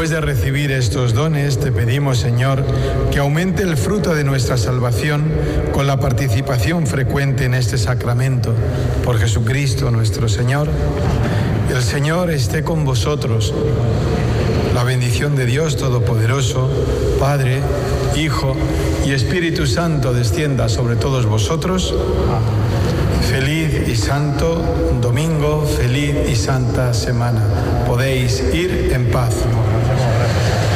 Después de recibir estos dones, te pedimos, Señor, que aumente el fruto de nuestra salvación con la participación frecuente en este sacramento. Por Jesucristo nuestro Señor. El Señor esté con vosotros. La bendición de Dios Todopoderoso, Padre, Hijo y Espíritu Santo descienda sobre todos vosotros. Feliz y santo domingo, feliz y santa semana. Podéis ir en paz.